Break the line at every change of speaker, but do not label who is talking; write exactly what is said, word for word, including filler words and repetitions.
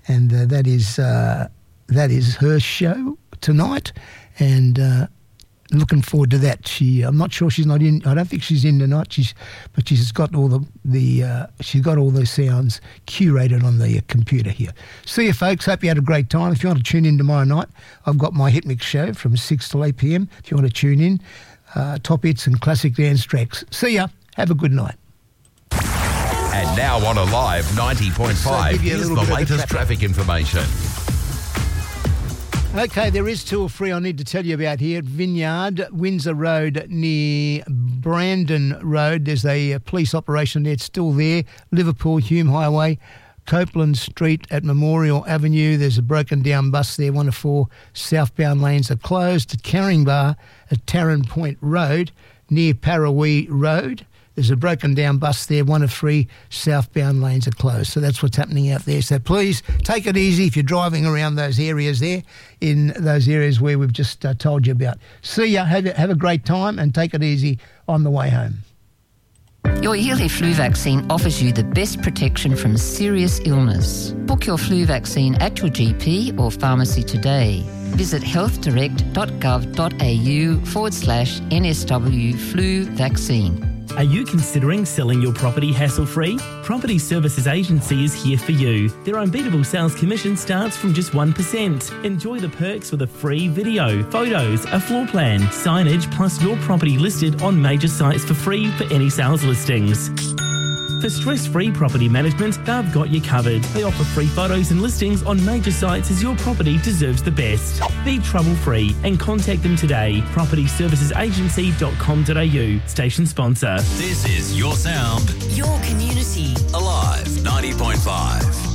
and uh, that is uh, that is her show tonight, and uh, looking forward to that. She, I'm not sure she's not in. I don't think she's in tonight. She's, but she's got all the the uh, she's got all those sounds curated on the computer here. See you, folks. Hope you had a great time. If you want to tune in tomorrow night, I've got my Hit Mix show from six till eight p.m. If you want to tune in, uh, top hits and classic dance tracks. See ya. Have a good night.
And now on Alive ninety point five,
So
here's the latest traffic information.
Okay, there is two or three I need to tell you about here. Vineyard, Windsor Road near Brandon Road. There's a police operation there. It's still there. Liverpool, Hume Highway, Copeland Street at Memorial Avenue. There's a broken down bus there. One of four southbound lanes are closed. At Carringbar at Tarrant Point Road near Parawee Road. There's a broken down bus there. One of three southbound lanes are closed. So that's what's happening out there. So please take it easy if you're driving around those areas there, in those areas where we've just uh, told you about. See ya. Have, have a great time and take it easy on the way home.
Your yearly flu vaccine offers you the best protection from serious illness. Book your flu vaccine at your G P or pharmacy today. Visit healthdirect.gov.au forward slash NSW flu vaccine.
Are you considering selling your property hassle-free? Property Services Agency is here for you. Their unbeatable sales commission starts from just one percent. Enjoy the perks with a free video, photos, a floor plan, signage, plus your property listed on major sites for free for any sales listings. For stress-free property management, they've got you covered. They offer free photos and listings on major sites as your property deserves the best. Be trouble-free and contact them today. property services agency dot com dot a u. Station sponsor.
This is your sound.
Your community.
Alive ninety point five.